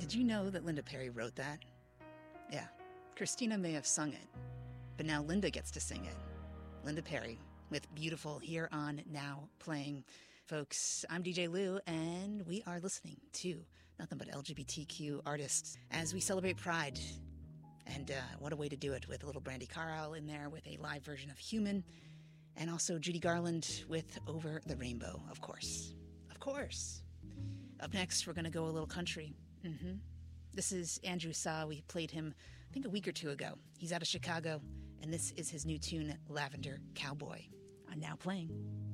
Did you know that Linda Perry wrote that? Yeah, Christina may have sung it, but now Linda gets to sing it. Linda Perry with Beautiful here on Now Playing. Folks, I'm DJ Lou, and we are listening to nothing but LGBTQ artists as we celebrate Pride. And what a way to do it, with a little Brandi Carlile in there with a live version of Human, and also Judy Garland with Over the Rainbow, of course. Of course. Up next, we're going to go a little country. This is Andrew Saw. We played him, I think, a week or two ago. He's out of Chicago, and this is his new tune, Lavender Cowboy. I'm Now Playing.